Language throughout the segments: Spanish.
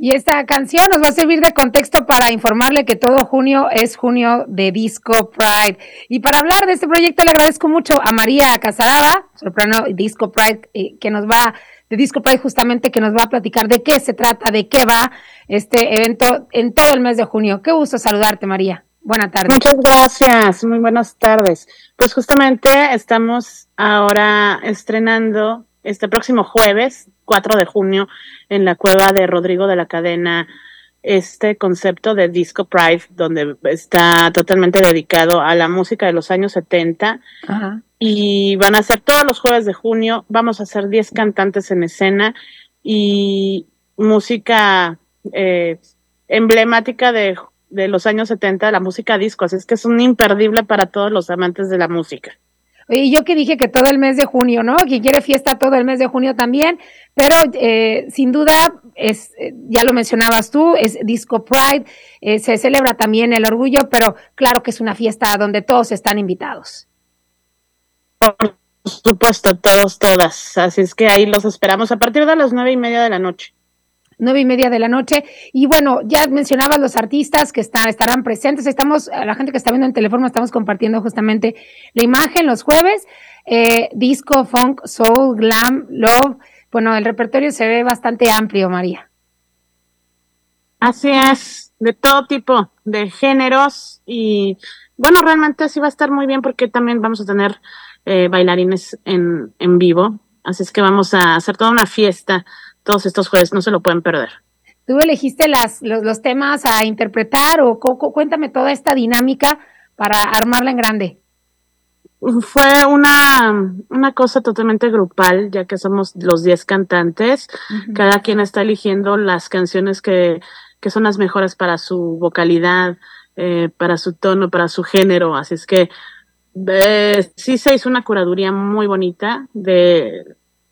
Y esta canción nos va a servir de contexto para informarle que todo junio es junio de Disco Pride. Y para hablar de este proyecto le agradezco mucho a María Casaraba, soprano Disco Pride, de Disco Pride justamente, que nos va a platicar de qué se trata, de qué va este evento en todo el mes de junio. Qué gusto saludarte, María. Buenas tardes. Muchas gracias, muy buenas tardes. Pues justamente estamos ahora estrenando este próximo jueves, 4 de junio, en la cueva de Rodrigo de la Cadena, este concepto de Disco Pride, donde está totalmente dedicado a la música de los años 70. Ajá. Y van a ser todos los jueves de junio, vamos a hacer 10 cantantes en escena y música emblemática de los años 70, la música disco, así es que es un imperdible para todos los amantes de la música. Oye, yo que dije que todo el mes de junio, ¿no? Quien quiere fiesta todo el mes de junio también, pero sin duda, ya lo mencionabas tú, es Disco Pride, se celebra también el orgullo, pero claro que es una fiesta donde todos están invitados. Por supuesto, todos, todas, así es que ahí los esperamos a partir de las 9:30 de la noche. 9:30 de la noche. Y bueno, ya mencionabas los artistas que estarán presentes. A la gente que está viendo en teléfono, estamos compartiendo justamente la imagen los jueves. Disco, funk, soul, glam, love. Bueno, el repertorio se ve bastante amplio, María. Así es, de todo tipo de géneros. Y bueno, realmente sí va a estar muy bien porque también vamos a tener bailarines en vivo. Así es que vamos a hacer toda una fiesta todos estos jueves, no se lo pueden perder. ¿Tú elegiste los temas a interpretar o cuéntame toda esta dinámica para armarla en grande? Fue una cosa totalmente grupal, ya que somos los 10 cantantes. Uh-huh. Cada quien está eligiendo las canciones que son las mejores para su vocalidad, para su tono, para su género. Así es que sí se hizo una curaduría muy bonita de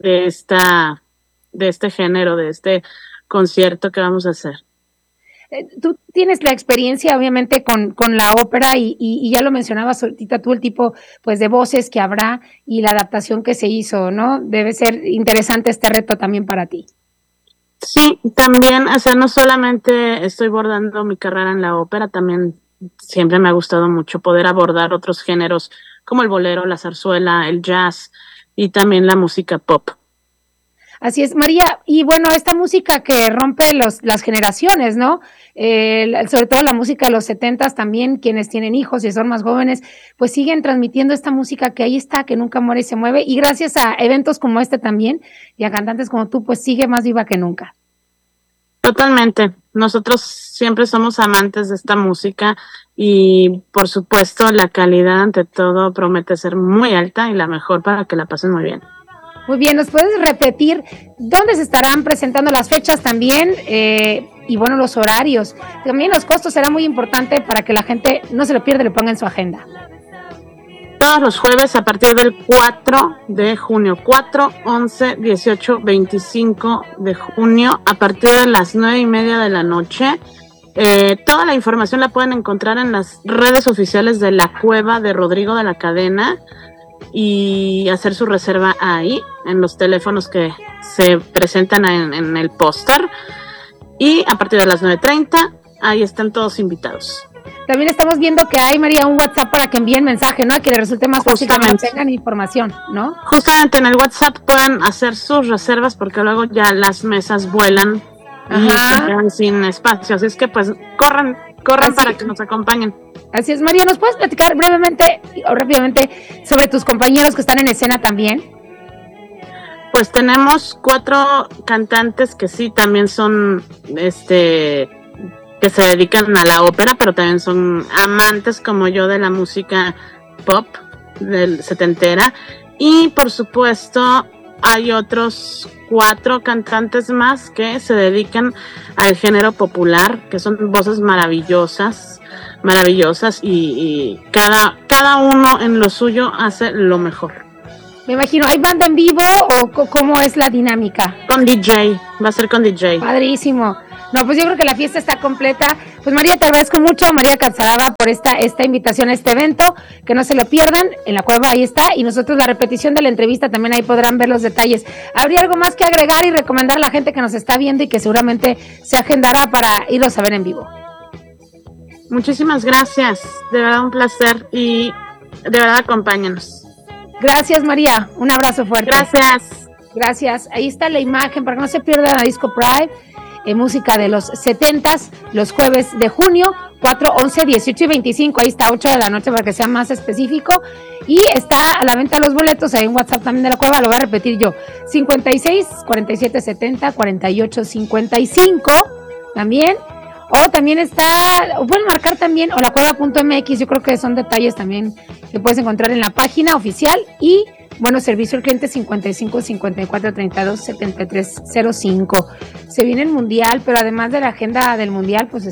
este género, de este concierto que vamos a hacer. Tú tienes la experiencia, obviamente, con la ópera y ya lo mencionabas ahorita tú, el tipo pues de voces que habrá y la adaptación que se hizo, ¿no? Debe ser interesante este reto también para ti. Sí, también, o sea, no solamente estoy bordando mi carrera en la ópera, también siempre me ha gustado mucho poder abordar otros géneros como el bolero, la zarzuela, el jazz y también la música pop. Así es, María, y bueno, esta música que rompe las generaciones, ¿no? Sobre todo la música de los 70s también, quienes tienen hijos y son más jóvenes, pues siguen transmitiendo esta música que ahí está, que nunca muere y se mueve, y gracias a eventos como este también, y a cantantes como tú, pues sigue más viva que nunca. Totalmente, nosotros siempre somos amantes de esta música y por supuesto la calidad ante todo promete ser muy alta y la mejor para que la pasen muy bien. Muy bien, ¿nos puedes repetir dónde se estarán presentando las fechas también? Y bueno, los horarios. También los costos será muy importante para que la gente no se lo pierda y lo ponga en su agenda. Todos los jueves a partir del 4 de junio, 4, 11, 18, 25 de junio, a partir de las 9:30 de la noche. Toda la información la pueden encontrar en las redes oficiales de la Cueva de Rodrigo de la Cadena y hacer su reserva ahí, en los teléfonos que se presentan en el póster. Y a partir de las 9:30, ahí están todos invitados. También estamos viendo que hay, María, un WhatsApp para que envíen mensaje, ¿no? Que les resulte más fácil que tengan información, ¿no? Justamente en el WhatsApp pueden hacer sus reservas porque luego ya las mesas vuelan. Ajá. Y se quedan sin espacio. Así es que pues corran para que nos acompañen. Así es, María, ¿nos puedes platicar brevemente o rápidamente sobre tus compañeros que están en escena también? Pues tenemos 4 cantantes que sí también son que se dedican a la ópera, pero también son amantes como yo de la música pop del setentera. Y por supuesto hay otros 4 cantantes más que se dedican al género popular, que son voces maravillosas y cada uno en lo suyo hace lo mejor. Me imagino, ¿hay banda en vivo o cómo es la dinámica? Con DJ, va a ser con DJ. Padrísimo. No, pues yo creo que la fiesta está completa. Pues María, te agradezco mucho, María Cansaraba, por esta invitación a este evento, que no se lo pierdan, en la cueva ahí está, y nosotros la repetición de la entrevista también ahí podrán ver los detalles. ¿Habría algo más que agregar y recomendar a la gente que nos está viendo y que seguramente se agendará para irlos a ver en vivo? Muchísimas gracias, de verdad un placer y de verdad acompáñanos. Gracias, María, un abrazo fuerte. Gracias, ahí está la imagen para que no se pierdan a Disco Pride. Música de los 70s, los jueves de junio, 4, 11, 18 y 25, ahí está, 8 de la noche para que sea más específico, y está a la venta los boletos, hay un WhatsApp también de la cueva, lo voy a repetir yo, 56 47 70 48 55, también, o también está, o pueden marcar también, o la cueva.mx, yo creo que son detalles también que puedes encontrar en la página oficial, y bueno, servicio al cliente 55 54 32 73 05. Se viene el mundial, pero además de la agenda del mundial, pues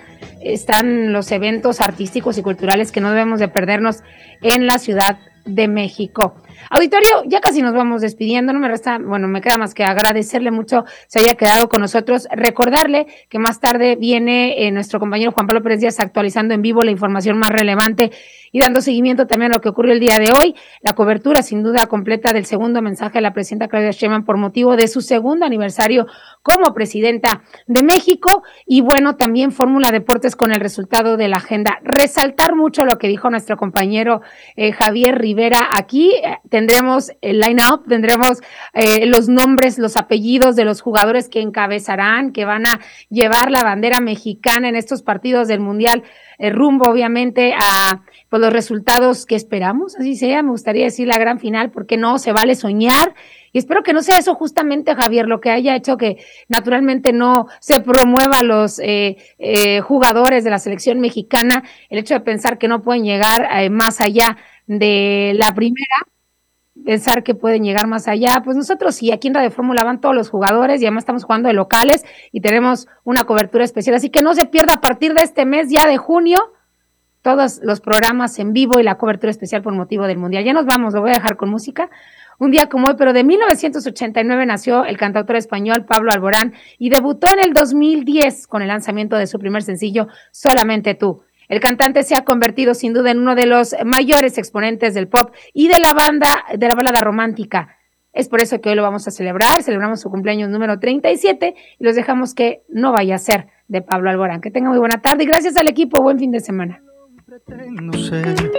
están los eventos artísticos y culturales que no debemos de perdernos en la Ciudad de México. Auditorio, ya casi nos vamos despidiendo, no me resta, bueno, me queda más que agradecerle mucho se haya quedado con nosotros, recordarle que más tarde viene nuestro compañero Juan Pablo Pérez Díaz actualizando en vivo la información más relevante y dando seguimiento también a lo que ocurrió el día de hoy, la cobertura sin duda completa del segundo mensaje de la presidenta Claudia Sheinbaum por motivo de su segundo aniversario como presidenta de México, y bueno, también Fórmula Deportes con el resultado de la agenda. Resaltar mucho lo que dijo nuestro compañero Javier Rivera aquí. Tendremos el line-up, tendremos los nombres, los apellidos de los jugadores que encabezarán, que van a llevar la bandera mexicana en estos partidos del Mundial, rumbo obviamente a pues, los resultados que esperamos, así sea, me gustaría decir la gran final, porque no se vale soñar, y espero que no sea eso justamente, Javier, lo que haya hecho que naturalmente no se promueva a los jugadores de la selección mexicana, el hecho de pensar que no pueden llegar más allá de la primera, pensar que pueden llegar más allá, pues nosotros sí, aquí en Radio Fórmula van todos los jugadores y además estamos jugando de locales y tenemos una cobertura especial, así que no se pierda a partir de este mes ya de junio todos los programas en vivo y la cobertura especial por motivo del Mundial. Ya nos vamos, lo voy a dejar con música. Un día como hoy, pero de 1989 nació el cantautor español Pablo Alborán y debutó en el 2010 con el lanzamiento de su primer sencillo, Solamente tú. El cantante se ha convertido sin duda en uno de los mayores exponentes del pop y de la balada romántica. Es por eso que hoy lo vamos a celebrar, celebramos su cumpleaños número 37 y los dejamos que no vaya a ser de Pablo Alborán. Que tenga muy buena tarde y gracias al equipo, buen fin de semana.